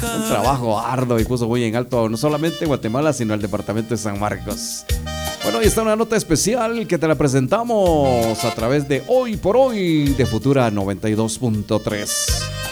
Un trabajo arduo y puso muy en alto no solamente Guatemala, sino el departamento de San Marcos. Bueno, y está una nota especial que te la presentamos a través de Hoy por Hoy de Futura 92.3.